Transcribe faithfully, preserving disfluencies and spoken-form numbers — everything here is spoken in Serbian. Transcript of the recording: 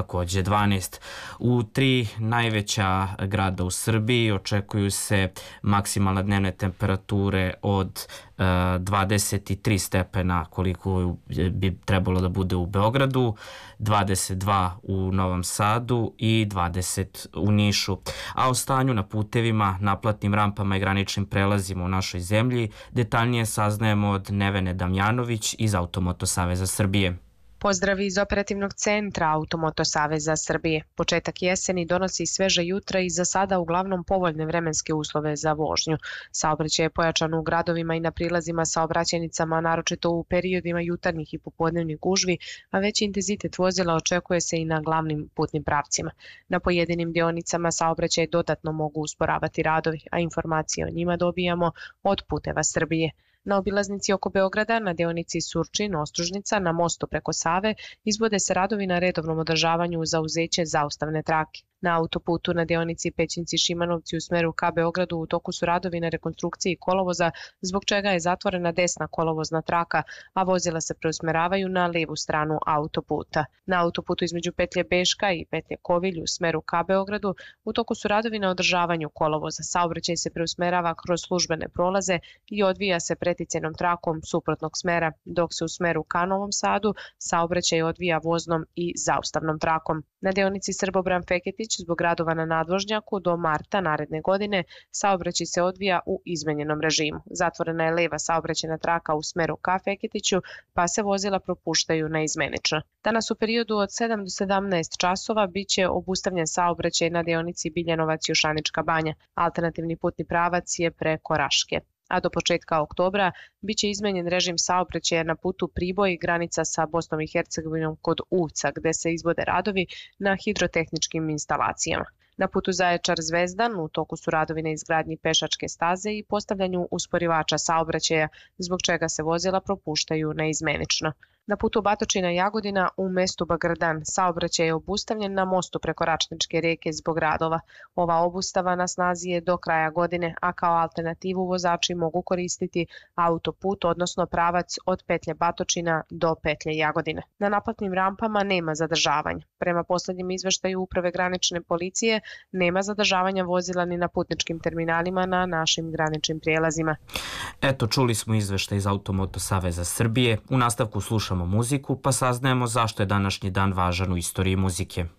takođe dvanaest. U tri najveća grada u Srbiji očekuju se maksimalne dnevne temperature od dvadeset tri stepena koliko bi trebalo da bude u Beogradu, dvadeset dva u Novom Sadu i dvadeset u Nišu. A o stanju na putevima, naplatnim rampama i graničnim prelazima u našoj zemlji detaljnije saznajemo od Nevene Damjanović iz Automoto Saveza Srbije. Pozdrav iz operativnog centra Automoto Saveza Srbije. Početak jeseni donosi sveže jutra i za sada uglavnom povoljne vremenske uslove za vožnju. Saobraćaj je pojačan u gradovima i na prilazima saobraćajnicama, naročito u periodima jutarnjih i popodnevnih gužvi, a veći intenzitet vozila očekuje se i na glavnim putnim pravcima. Na pojedinim dionicama saobraćaj dodatno mogu usporavati radovi, a informacije o njima dobijamo od Puteva Srbije. Na obilaznici oko Beograda, na deonici Surčin-Ostružnica, na mostu preko Save, izvode se radovi na redovnom održavanju za uzeće zaustavne trake. Na autoputu na deonici Pećinci-Šimanovci u smeru ka Beogradu u toku su radovi na rekonstrukciji kolovoza, zbog čega je zatvorena desna kolovozna traka, a vozila se preusmeravaju na levu stranu autoputa. Na autoputu između petlje Beška i petlje Kovilj u smeru ka Beogradu u toku su radovi na održavanju kolovoza. Saobraćaj se preusmerava kroz službene prolaze i odvija se preticajnom trakom suprotnog smera, dok se u smeru ka Novom Sadu saobraćaj odvija voznom i zaustavnom trakom. Na deonici Srbobran-Feketić zbog radova na nadvožnjaku do marta naredne godine saobraćaj se odvija u izmenjenom režimu. Zatvorena je leva saobraćajna traka u smeru ka Feketiću, pa se vozila propuštaju na izmenično. Danas u periodu od sedam do sedamnaest časova biće obustavljen saobraćaj na deonici Biljanovac-Jušanička banja. Alternativni putni pravac je preko Raške. A do početka oktobra biće izmenjen režim saobraćaja na putu Priboj, granica sa Bosnom i Hercegovinom kod Uvca, gde se izvode radovi na hidrotehničkim instalacijama. Na putu Zaječar-Zvezdan u toku su radovi na izgradnji pešačke staze i postavljanju usporivača saobraćaja, zbog čega se vozila propuštaju neizmenično. Na putu Batočina-Jagodina u mestu Bagrdan saobraćaj je obustavljen na mostu preko Račničke reke zbog radova. Ova obustava na snazi je do kraja godine, a kao alternativu vozači mogu koristiti autoput, odnosno pravac od petlje Batočina do petlje Jagodine. Na naplatnim rampama nema zadržavanja. Prema poslednjem izveštaju Uprave granične policije nema zadržavanja vozila ni na putničkim terminalima na našim graničnim prijelazima. Eto, čuli smo izveštaj iz Automoto Saveza Srbije. U nastavku slušamo muziku, pa saznajemo zašto je današnji dan važan u istoriji muzike.